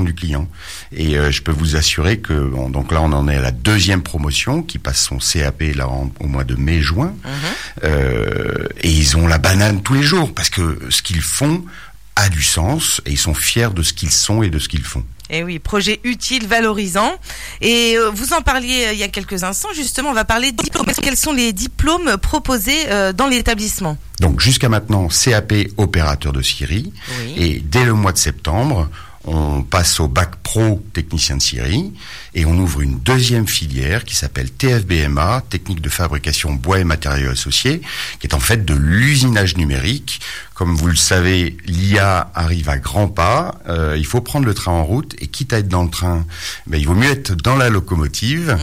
du client. Et je peux vous assurer que donc là on en est à la deuxième promotion qui passe son CAP là au mois de mai-juin. Et ils ont la banane tous les jours parce que ce qu'ils font a du sens et ils sont fiers de ce qu'ils sont et de ce qu'ils font. Et oui, projet utile, valorisant. Et vous en parliez il y a quelques instants, justement, on va parler de diplômes. Quels sont les diplômes proposés dans l'établissement ? Donc jusqu'à maintenant, CAP opérateur de scierie. Oui. Et dès le mois de septembre, on passe au bac pro technicien de scierie et on ouvre une deuxième filière qui s'appelle TFBMA, technique de fabrication bois et matériaux associés, qui est en fait de l'usinage numérique. Comme vous le savez, l'IA arrive à grands pas, il faut prendre le train en route et quitte à être dans le train, il vaut mieux être dans la locomotive.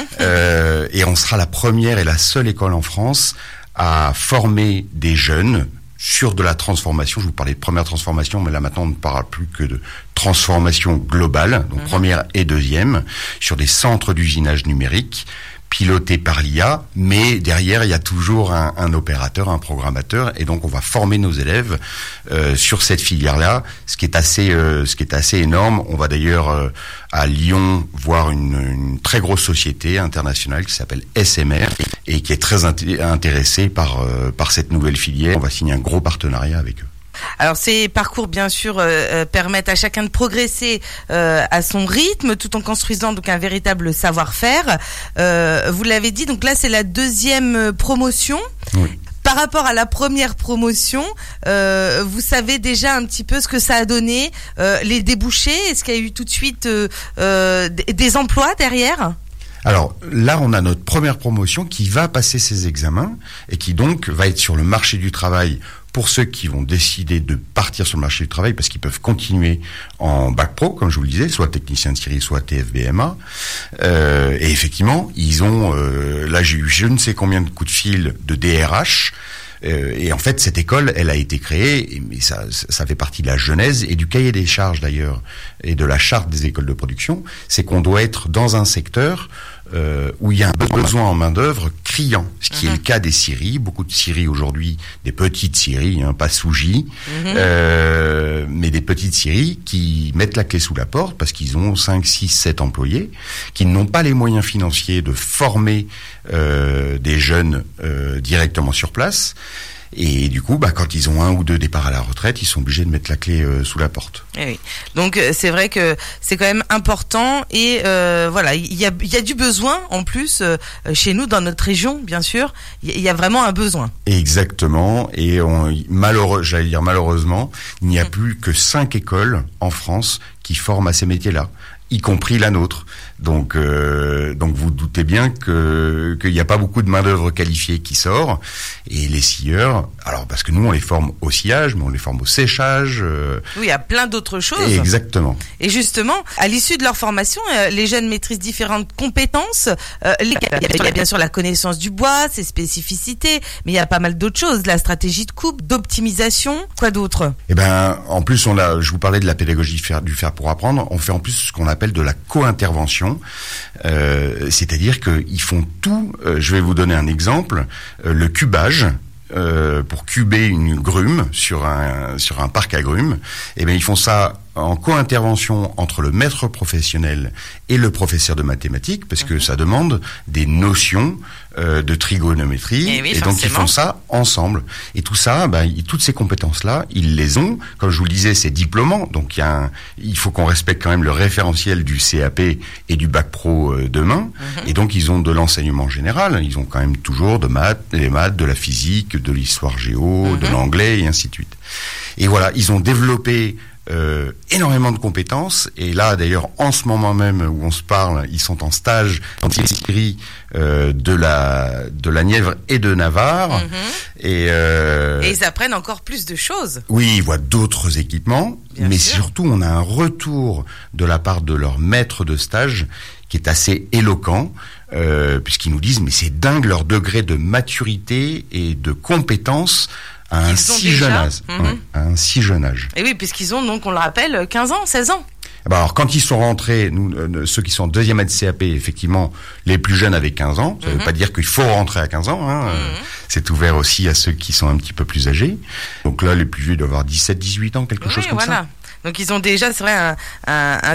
Et on sera la première et la seule école en France à former des jeunes sur de la transformation. Je vous parlais de première transformation, mais là maintenant on ne parle plus que de transformation globale, donc première et deuxième, sur des centres d'usinage numérique pilotés par l'IA, mais derrière il y a toujours un opérateur, un programmateur, et donc on va former nos élèves sur cette filière-là, ce qui est assez énorme. On va d'ailleurs à Lyon voir une très grosse société internationale qui s'appelle SMR et qui est très intéressée par cette nouvelle filière. On va signer un gros partenariat avec eux. Alors ces parcours bien sûr permettent à chacun de progresser à son rythme tout en construisant donc un véritable savoir-faire. Vous l'avez dit, donc là c'est la deuxième promotion. Oui. Par rapport à la première promotion, vous savez déjà un petit peu ce que ça a donné, les débouchés. Est-ce qu'il y a eu tout de suite des emplois derrière ? Alors là, on a notre première promotion qui va passer ses examens et qui donc va être sur le marché du travail pour ceux qui vont décider de partir sur le marché du travail parce qu'ils peuvent continuer en bac pro, comme je vous le disais, soit technicien de scierie, soit TFBMA. Et effectivement, ils ont... là, j'ai eu je ne sais combien de coups de fil de DRH. Et en fait, cette école, elle a été créée, mais ça fait partie de la genèse et du cahier des charges d'ailleurs, et de la charte des écoles de production, c'est qu'on doit être dans un secteur où il y a un besoin en main-d'œuvre criant, ce qui est le cas des scieries. Beaucoup de scieries aujourd'hui, des petites scieries, pas Sougy, mais des petites scieries qui mettent la clé sous la porte parce qu'ils ont 5, 6, 7 employés, qui n'ont pas les moyens financiers de former des jeunes directement sur place. Et du coup, quand ils ont 1 ou 2 départs à la retraite, ils sont obligés de mettre la clé sous la porte. Et oui. Donc c'est vrai que c'est quand même important et voilà, il y a du besoin en plus chez nous dans notre région, bien sûr. Il y a vraiment un besoin. Exactement. Et malheureusement, il n'y a plus que 5 écoles en France qui forment à ces métiers-là, y compris la nôtre. Donc vous doutez bien qu'il n'y a pas beaucoup de main d'œuvre qualifiée qui sort. Et les scieurs, alors parce que nous on les forme au sciage, mais on les forme au séchage. Oui, à plein d'autres choses. Exactement. Et justement, à l'issue de leur formation, les jeunes maîtrisent différentes compétences. Il y a bien sûr la connaissance du bois, ses spécificités, mais il y a pas mal d'autres choses, la stratégie de coupe, d'optimisation, quoi d'autre ? Eh ben, en plus je vous parlais de la pédagogie du faire pour apprendre. On fait en plus ce qu'on appelle de la co-intervention. C'est-à-dire qu'ils font tout. Je vais vous donner un exemple. Le cubage. Pour cuber une grume sur un parc à grumes, eh bien ils font ça en co-intervention entre le maître professionnel et le professeur de mathématiques, parce que ça demande des notions de trigonométrie, et donc ils font ça ensemble. Et tout ça, toutes ces compétences-là, ils les ont. Comme je vous le disais, c'est diplômant, donc il faut qu'on respecte quand même le référentiel du CAP et du bac pro demain. Et donc ils ont de l'enseignement général, ils ont quand même toujours des maths, de la physique, de l'histoire géo, de l'anglais et ainsi de suite. Et voilà, ils ont développé énormément de compétences, et là d'ailleurs en ce moment même où on se parle, ils sont en stage dans les scieries de la Nièvre et de Navarre, et ils apprennent encore plus de choses. Oui, ils voient d'autres équipements, mais surtout on a un retour de la part de leur maître de stage qui est assez éloquent, puisqu'ils nous disent mais c'est dingue leur degré de maturité et de compétence à un si jeune âge. Et oui, puisqu'ils ont, donc, on le rappelle, 15 ans, 16 ans. Alors, quand ils sont rentrés, ceux qui sont en deuxième année de CAP, effectivement, les plus jeunes avaient 15 ans. Ça ne veut pas dire qu'il faut rentrer à 15 ans. C'est ouvert aussi à ceux qui sont un petit peu plus âgés. Donc là, les plus vieux doivent avoir 17, 18 ans, quelque chose comme ça. Donc, ils ont déjà, c'est vrai, un